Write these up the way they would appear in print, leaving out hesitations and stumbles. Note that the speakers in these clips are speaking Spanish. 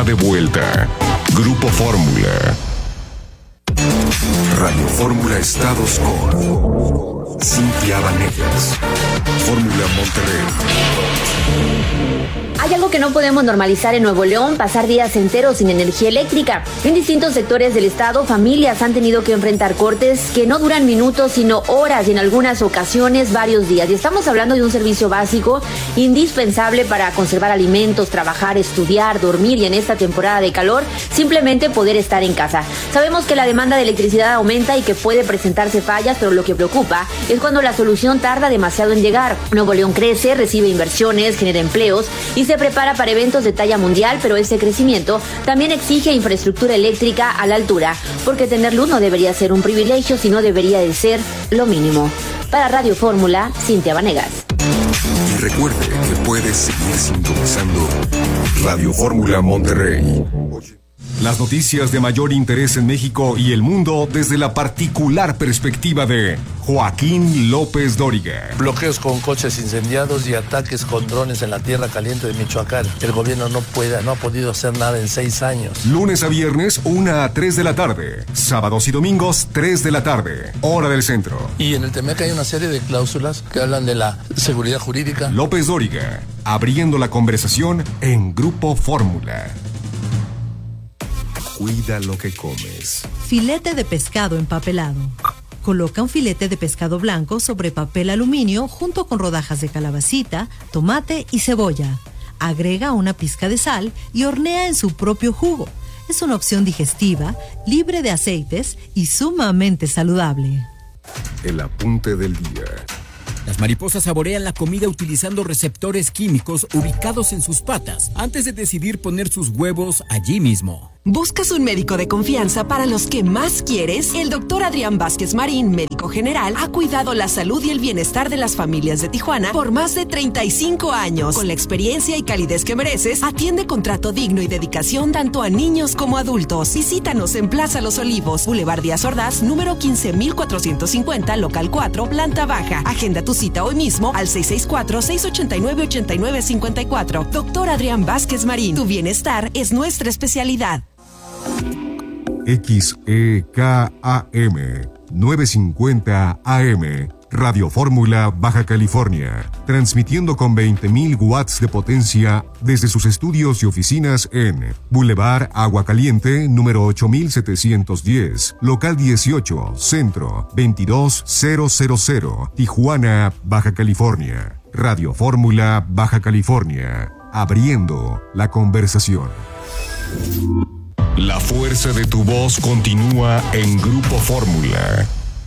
de vuelta. Grupo Fórmula. Radio Fórmula Estados con Cintia Vanegas. Fórmula Monterrey. Hay algo que no podemos normalizar en Nuevo León: pasar días enteros sin energía eléctrica. En distintos sectores del estado, familias han tenido que enfrentar cortes que no duran minutos, sino horas, y en algunas ocasiones varios días. Y estamos hablando de un servicio básico indispensable para conservar alimentos, trabajar, estudiar, dormir y en esta temporada de calor, simplemente poder estar en casa. Sabemos que la demanda de electricidad aumenta y que puede presentarse fallas, pero lo que preocupa es cuando la solución tarda demasiado en llegar. Nuevo León crece, recibe inversiones, genera empleos y se prepara para eventos de talla mundial, pero ese crecimiento también exige infraestructura eléctrica a la altura, porque tener luz no debería ser un privilegio, sino debería de ser lo mínimo. Para Radio Fórmula, Cintia Vanegas. Y recuerde que puedes seguir sintonizando Radio Fórmula Monterrey. Las noticias de mayor interés en México y el mundo desde la particular perspectiva de Joaquín López Dóriga. Bloqueos con coches incendiados y ataques con drones en la tierra caliente de Michoacán. El gobierno no ha podido hacer nada en 6 años. Lunes a viernes, 1 a 3 de la tarde. Sábados y domingos, 3 de la tarde. Hora del centro. Y en el TEMEC hay una serie de cláusulas que hablan de la seguridad jurídica. López Dóriga, abriendo la conversación en Grupo Fórmula. Cuida lo que comes. Filete de pescado empapelado. Coloca un filete de pescado blanco sobre papel aluminio junto con rodajas de calabacita, tomate y cebolla. Agrega una pizca de sal y hornea en su propio jugo. Es una opción digestiva, libre de aceites y sumamente saludable. El apunte del día. Las mariposas saborean la comida utilizando receptores químicos ubicados en sus patas antes de decidir poner sus huevos allí mismo. ¿Buscas un médico de confianza para los que más quieres? El doctor Adrián Vázquez Marín, médico general, ha cuidado la salud y el bienestar de las familias de Tijuana por más de 35 años. Con la experiencia y calidez que mereces, atiende con trato digno y dedicación tanto a niños como adultos. Visítanos en Plaza Los Olivos, Boulevard Díaz Ordaz, número 15450, local 4, planta baja. Agenda tu cita hoy mismo al 664-689-8954. Doctor Adrián Vázquez Marín, tu bienestar es nuestra especialidad. XEKAM 950 AM, Radio Fórmula, Baja California, transmitiendo con 20.000 watts de potencia desde sus estudios y oficinas en Boulevard Agua Caliente, número 8710, local 18, centro 22000, Tijuana, Baja California. Radio Fórmula, Baja California, abriendo la conversación. La fuerza de tu voz continúa en Grupo Fórmula.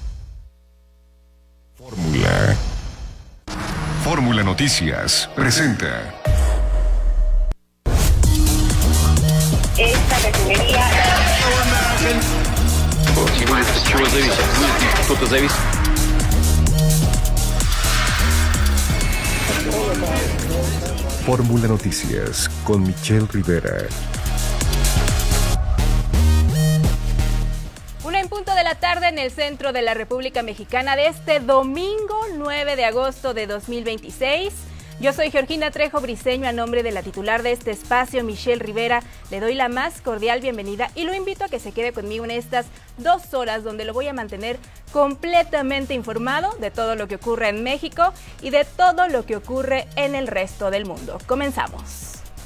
Fórmula Noticias presenta. Esta refinería. Fórmula Noticias con Michelle Rivera. En punto de la tarde en el centro de la República Mexicana de este domingo 9 de agosto de 2026. Yo soy Georgina Trejo Briceño, a nombre de la titular de este espacio, Michelle Rivera. Le doy la más cordial bienvenida y lo invito a que se quede conmigo en estas 2 horas donde lo voy a mantener completamente informado de todo lo que ocurre en México y de todo lo que ocurre en el resto del mundo. Comenzamos.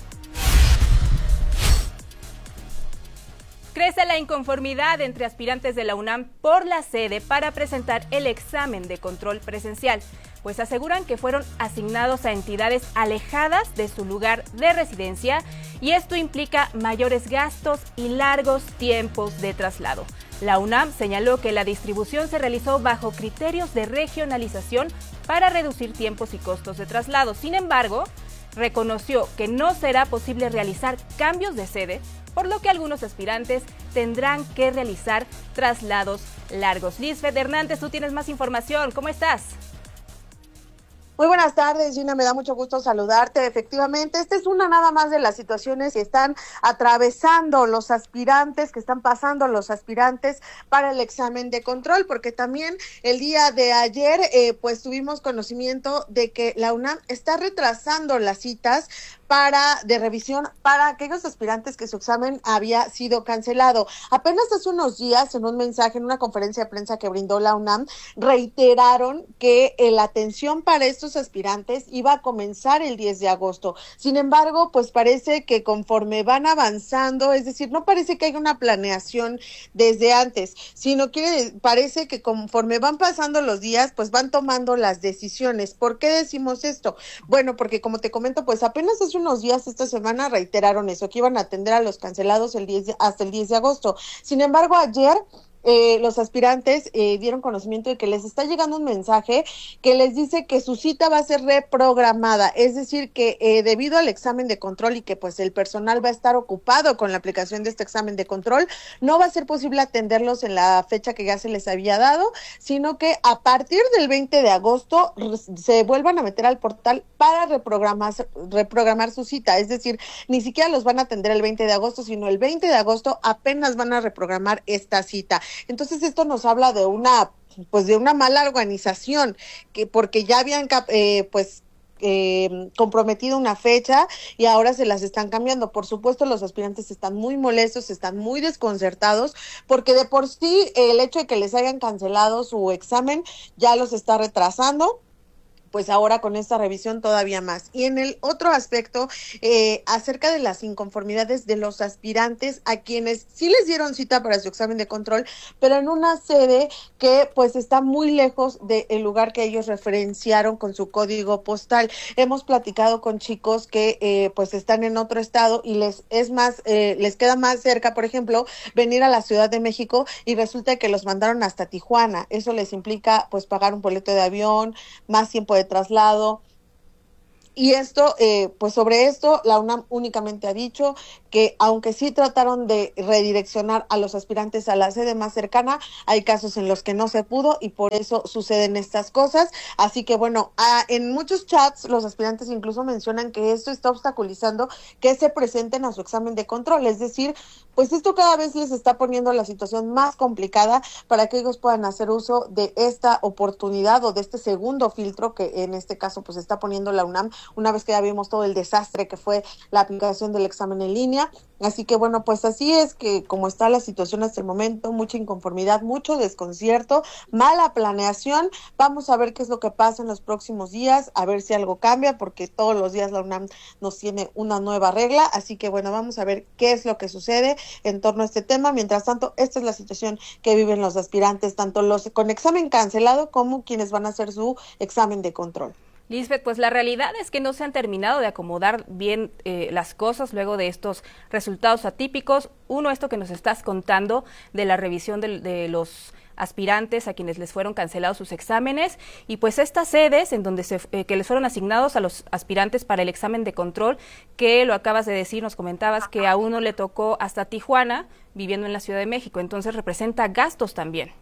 Crece la inconformidad entre aspirantes de la UNAM por la sede para presentar el examen de control presencial, pues aseguran que fueron asignados a entidades alejadas de su lugar de residencia y esto implica mayores gastos y largos tiempos de traslado. La UNAM señaló que la distribución se realizó bajo criterios de regionalización para reducir tiempos y costos de traslado. Sin embargo, reconoció que no será posible realizar cambios de sede, por lo que algunos aspirantes tendrán que realizar traslados largos. Lisbeth Hernández, tú tienes más información. ¿Cómo estás? Muy buenas tardes, Gina, me da mucho gusto saludarte. Efectivamente, esta es una nada más de las situaciones que están atravesando los aspirantes, que están pasando los aspirantes para el examen de control, porque también el día de ayer, pues tuvimos conocimiento de que la UNAM está retrasando las citas de revisión para aquellos aspirantes que su examen había sido cancelado. Apenas hace unos días, en un mensaje, en una conferencia de prensa que brindó la UNAM, reiteraron que la atención para estos aspirantes iba a comenzar el 10 de agosto. Sin embargo, pues parece que conforme van avanzando, es decir, no parece que haya una planeación desde antes, sino que parece que conforme van pasando los días, pues van tomando las decisiones. ¿Por qué decimos esto? Bueno, porque como te comento, pues apenas hace unos días esta semana reiteraron eso, que iban a atender a los cancelados hasta el 10 de agosto. Sin embargo, ayer los aspirantes dieron conocimiento de que les está llegando un mensaje que les dice que su cita va a ser reprogramada, es decir, que debido al examen de control y que pues el personal va a estar ocupado con la aplicación de este examen de control, no va a ser posible atenderlos en la fecha que ya se les había dado, sino que a partir del 20 de agosto se vuelvan a meter al portal para reprogramar su cita, es decir, ni siquiera los van a atender el 20 de agosto, sino el 20 de agosto apenas van a reprogramar esta cita. Entonces esto nos habla de una mala organización, que porque ya habían comprometido una fecha y ahora se las están cambiando. Por supuesto, los aspirantes están muy molestos, están muy desconcertados, porque de por sí el hecho de que les hayan cancelado su examen ya los está retrasando. Pues ahora con esta revisión todavía más. Y en el otro aspecto, acerca de las inconformidades de los aspirantes a quienes sí les dieron cita para su examen de control, pero en una sede que pues está muy lejos del lugar que ellos referenciaron con su código postal. Hemos platicado con chicos que pues están en otro estado y les queda más cerca, por ejemplo, venir a la Ciudad de México y resulta que los mandaron hasta Tijuana. Eso les implica pues pagar un boleto de avión, más tiempo de traslado. Y esto, pues sobre esto, la UNAM únicamente ha dicho que aunque sí trataron de redireccionar a los aspirantes a la sede más cercana, hay casos en los que no se pudo y por eso suceden estas cosas. Así que bueno, en muchos chats los aspirantes incluso mencionan que esto está obstaculizando que se presenten a su examen de control. Es decir, pues esto cada vez les está poniendo la situación más complicada para que ellos puedan hacer uso de esta oportunidad o de este segundo filtro que en este caso pues está poniendo la UNAM, una vez que ya vimos todo el desastre que fue la aplicación del examen en línea. Así que bueno, pues así es que como está la situación hasta el momento, mucha inconformidad, mucho desconcierto, mala planeación. Vamos a ver qué es lo que pasa en los próximos días, a ver si algo cambia, porque todos los días la UNAM nos tiene una nueva regla. Así que bueno, vamos a ver qué es lo que sucede en torno a este tema. Mientras tanto, esta es la situación que viven los aspirantes, tanto los con examen cancelado como quienes van a hacer su examen de control. Lisbeth, pues la realidad es que no se han terminado de acomodar bien las cosas luego de estos resultados atípicos. Uno, esto que nos estás contando de la revisión de los aspirantes a quienes les fueron cancelados sus exámenes, y pues estas sedes en donde que les fueron asignados a los aspirantes para el examen de control, que lo acabas de decir, nos comentabas que a uno le tocó hasta Tijuana, viviendo en la Ciudad de México, entonces representa gastos también.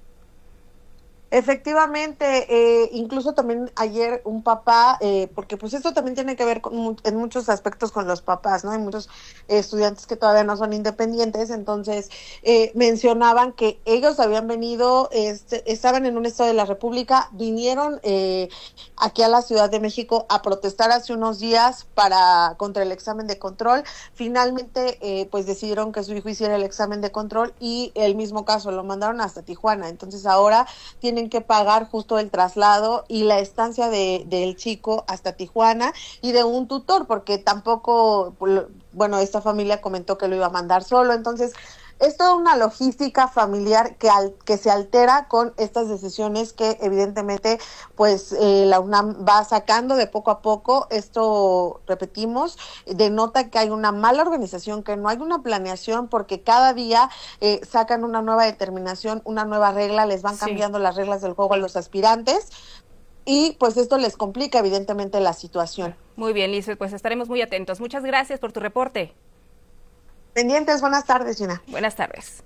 Efectivamente, incluso también ayer un papá, porque pues esto también tiene que ver en muchos aspectos con los papás, ¿no? Hay muchos estudiantes que todavía no son independientes, entonces mencionaban que ellos habían venido, estaban en un estado de la República, vinieron aquí a la Ciudad de México a protestar hace unos días contra el examen de control. Finalmente, pues decidieron que su hijo hiciera el examen de control y el mismo caso lo mandaron hasta Tijuana. Entonces ahora tienen que pagar justo el traslado y la estancia del chico hasta Tijuana y de un tutor, porque tampoco, bueno, esta familia comentó que lo iba a mandar solo. Entonces es toda una logística familiar que se altera con estas decisiones que evidentemente pues la UNAM va sacando de poco a poco. Esto, repetimos, denota que hay una mala organización, que no hay una planeación, porque cada día sacan una nueva determinación, una nueva regla, les van cambiando las reglas del juego a los aspirantes y pues esto les complica evidentemente la situación. Muy bien, Lisbeth, pues estaremos muy atentos. Muchas gracias por tu reporte. Pendientes, buenas tardes, Gina. Buenas tardes.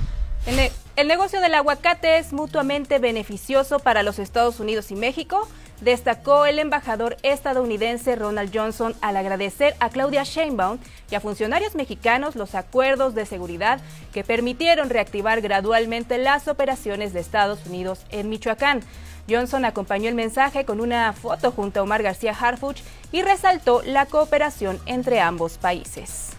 El negocio del aguacate es mutuamente beneficioso para los Estados Unidos y México. destacó el embajador estadounidense Ronald Johnson al agradecer a Claudia Sheinbaum y a funcionarios mexicanos los acuerdos de seguridad que permitieron reactivar gradualmente las operaciones de Estados Unidos en Michoacán. Johnson acompañó el mensaje con una foto junto a Omar García Harfuch y resaltó la cooperación entre ambos países.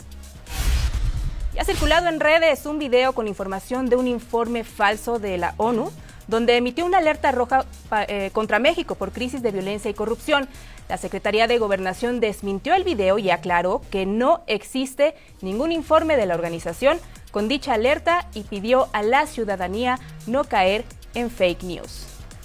Ha circulado en redes un video con información de un informe falso de la ONU, donde emitió una alerta roja contra México por crisis de violencia y corrupción. La Secretaría de Gobernación desmintió el video y aclaró que no existe ningún informe de la organización con dicha alerta y pidió a la ciudadanía no caer en fake news.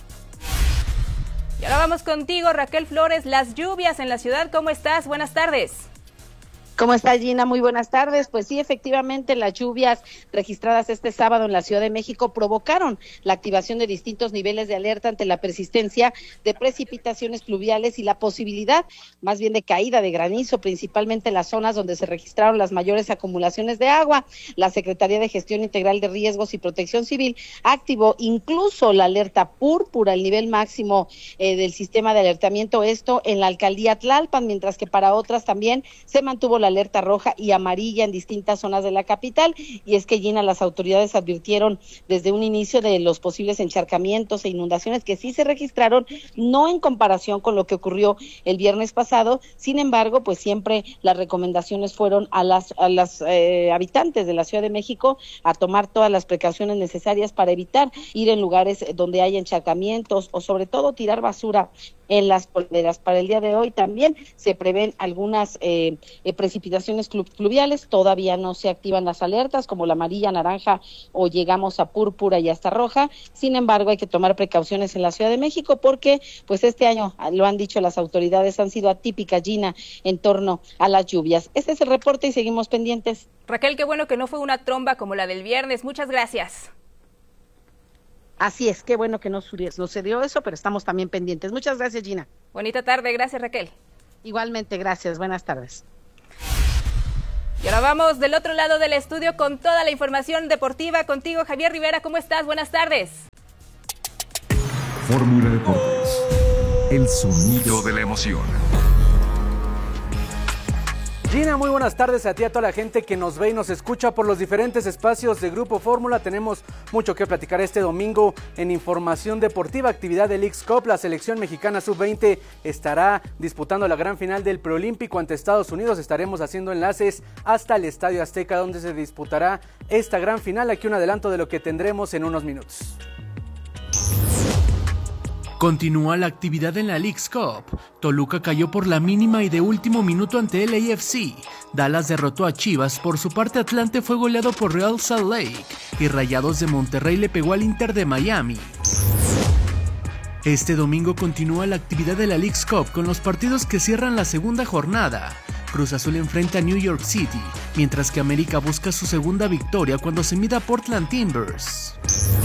Y ahora vamos contigo, Raquel Flores. Las lluvias en la ciudad, ¿cómo estás? Buenas tardes. ¿Cómo está, Gina? Muy buenas tardes. Pues sí, efectivamente, las lluvias registradas este sábado en la Ciudad de México provocaron la activación de distintos niveles de alerta ante la persistencia de precipitaciones pluviales y la posibilidad, más bien, de caída de granizo, principalmente en las zonas donde se registraron las mayores acumulaciones de agua. La Secretaría de Gestión Integral de Riesgos y Protección Civil activó incluso la alerta púrpura, el nivel máximo del sistema de alertamiento, esto en la alcaldía Tlalpan, mientras que para otras también se mantuvo la alerta roja y amarilla en distintas zonas de la capital. Y es que, Gina, las autoridades advirtieron desde un inicio de los posibles encharcamientos e inundaciones que sí se registraron, no en comparación con lo que ocurrió el viernes pasado. Sin embargo, pues siempre las recomendaciones fueron a las habitantes de la Ciudad de México a tomar todas las precauciones necesarias para evitar ir en lugares donde haya encharcamientos o sobre todo tirar basura en las polderas. Para el día de hoy también se prevén algunas precipitaciones pluviales. Todavía no se activan las alertas como la amarilla, naranja o llegamos a púrpura y hasta roja. Sin embargo, hay que tomar precauciones en la Ciudad de México porque pues este año, lo han dicho las autoridades, han sido atípicas, Gina, en torno a las lluvias. Este es el reporte y seguimos pendientes. Raquel, qué bueno que no fue una tromba como la del viernes. Muchas gracias. Así es, qué bueno que no sucedió eso, pero estamos también pendientes. Muchas gracias, Gina. Bonita tarde, gracias, Raquel. Igualmente, gracias, buenas tardes. Y ahora vamos del otro lado del estudio con toda la información deportiva. Contigo, Javier Rivera, ¿cómo estás? Buenas tardes. Fórmula Deportes, el sonido de la emoción. Gina, muy buenas tardes a ti, a toda la gente que nos ve y nos escucha por los diferentes espacios de Grupo Fórmula. Tenemos mucho que platicar este domingo en información deportiva, actividad del Leagues Cup. La selección mexicana sub-20 estará disputando la gran final del preolímpico ante Estados Unidos. Estaremos haciendo enlaces hasta el Estadio Azteca, donde se disputará esta gran final. Aquí un adelanto de lo que tendremos en unos minutos. Continúa la actividad en la Leagues Cup. Toluca cayó por la mínima y de último minuto ante LAFC. Dallas derrotó a Chivas. Por su parte, Atlante fue goleado por Real Salt Lake. Y Rayados de Monterrey le pegó al Inter de Miami. Este domingo continúa la actividad de la Leagues Cup con los partidos que cierran la segunda jornada. Cruz Azul enfrenta a New York City, mientras que América busca su segunda victoria cuando se mida a Portland Timbers.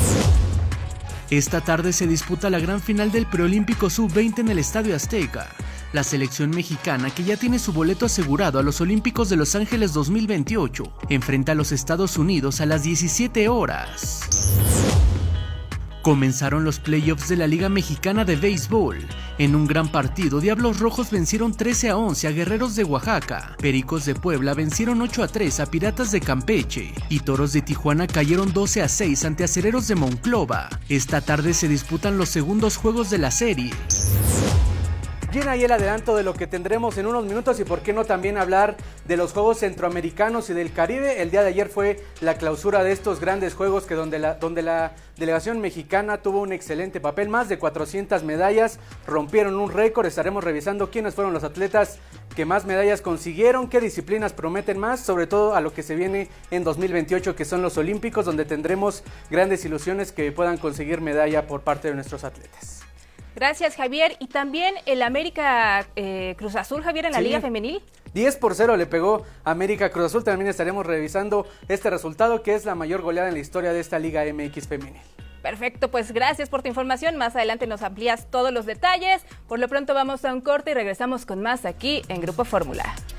Esta tarde se disputa la gran final del preolímpico sub-20 en el Estadio Azteca. La selección mexicana, que ya tiene su boleto asegurado a los Olímpicos de Los Ángeles 2028, enfrenta a los Estados Unidos a las 17 horas. Comenzaron los playoffs de la Liga Mexicana de Béisbol. En un gran partido, Diablos Rojos vencieron 13-11 a Guerreros de Oaxaca, Pericos de Puebla vencieron 8-3 a Piratas de Campeche y Toros de Tijuana cayeron 12-6 ante Acereros de Monclova. Esta tarde se disputan los segundos juegos de la serie. Gina, y el adelanto de lo que tendremos en unos minutos y por qué no también hablar de los Juegos Centroamericanos y del Caribe. El día de ayer fue la clausura de estos grandes juegos donde la delegación mexicana tuvo un excelente papel, más de 400 medallas, rompieron un récord. Estaremos revisando quiénes fueron los atletas que más medallas consiguieron, qué disciplinas prometen más, sobre todo a lo que se viene en 2028, que son los Olímpicos, donde tendremos grandes ilusiones que puedan conseguir medalla por parte de nuestros atletas. Gracias, Javier. Y también el América Cruz Azul, Javier, en la Liga Femenil. 10-0 le pegó América Cruz Azul. También estaremos revisando este resultado, que es la mayor goleada en la historia de esta Liga MX Femenil. Perfecto, pues gracias por tu información. Más adelante nos amplías todos los detalles. Por lo pronto vamos a un corte y regresamos con más aquí en Grupo Fórmula.